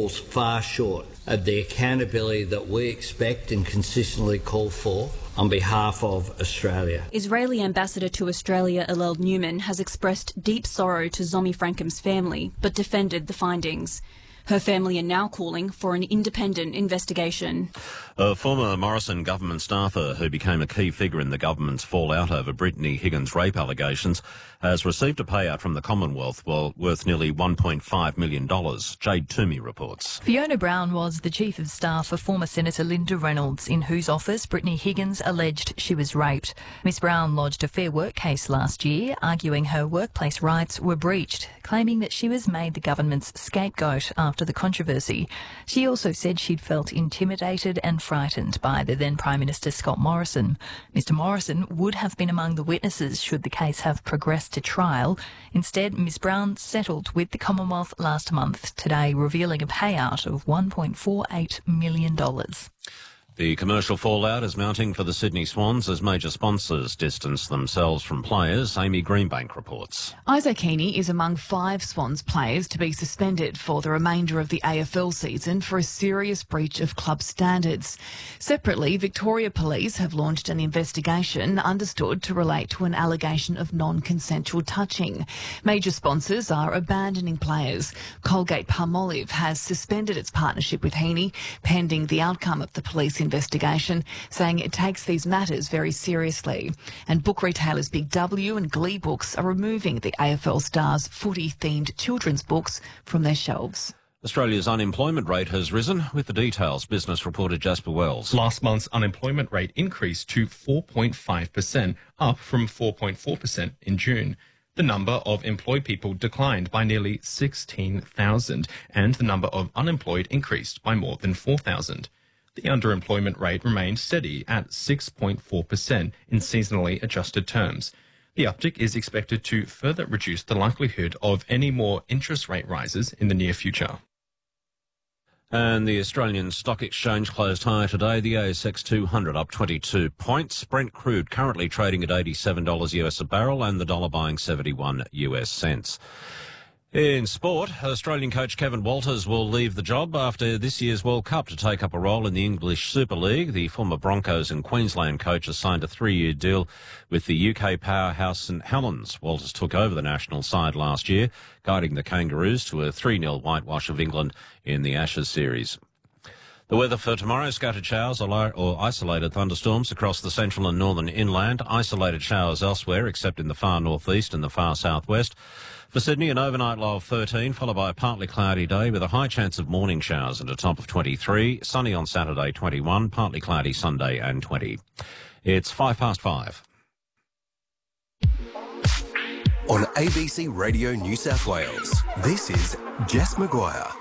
falls far short of the accountability that we expect and consistently call for on behalf of Australia. Israeli Ambassador to Australia Elel Newman has expressed deep sorrow to Zomi Frankham's family, but defended the findings. Her family are now calling for an independent investigation. A former Morrison government staffer who became a key figure in the government's fallout over Brittany Higgins' rape allegations has received a payout from the Commonwealth worth nearly $1.5 million. Jade Toomey reports. Fiona Brown was the Chief of Staff for former Senator Linda Reynolds, in whose office Brittany Higgins alleged she was raped. Miss Brown lodged a Fair Work case last year, arguing her workplace rights were breached, claiming that she was made the government's scapegoat after the controversy. She also said she'd felt intimidated and frightened by the then Prime Minister Scott Morrison. Mr Morrison would have been among the witnesses should the case have progressed to trial. Instead, Ms Brown settled with the Commonwealth last month, today revealing a payout of $1.48 million. The commercial fallout is mounting for the Sydney Swans as major sponsors distance themselves from players. Amy Greenbank reports. Isaac Heaney is among 5 Swans players to be suspended for the remainder of the AFL season for a serious breach of club standards. Separately, Victoria Police have launched an investigation understood to relate to an allegation of non-consensual touching. Major sponsors are abandoning players. Colgate-Palmolive has suspended its partnership with Heaney pending the outcome of the police investigation, saying it takes these matters very seriously. And book retailers Big W and Glee Books are removing the AFL Stars footy-themed children's books from their shelves. Australia's unemployment rate has risen. With the details, business reporter Jasper Wells. Last month's unemployment rate increased to 4.5%, up from 4.4% in June. The number of employed people declined by nearly 16,000, and the number of unemployed increased by more than 4,000. The underemployment rate remained steady at 6.4% in seasonally adjusted terms. The uptick is expected to further reduce the likelihood of any more interest rate rises in the near future. And the Australian Stock Exchange closed higher today. The ASX 200 up 22 points. Brent crude currently trading at $87 US a barrel and the dollar buying 71 US cents. In sport, Australian coach Kevin Walters will leave the job after this year's World Cup to take up a role in the English Super League. The former Broncos and Queensland coach has signed a 3-year deal with the UK powerhouse St Helens. Walters took over the national side last year, guiding the Kangaroos to a 3-0 whitewash of England in the Ashes series. The weather for tomorrow, scattered showers or isolated thunderstorms across the central and northern inland, isolated showers elsewhere except in the far northeast and the far southwest. For Sydney, an overnight low of 13, followed by a partly cloudy day with a high chance of morning showers and a top of 23. Sunny on Saturday, 21, partly cloudy Sunday and 20. It's 5:05. On ABC Radio New South Wales, this is Jess Maguire.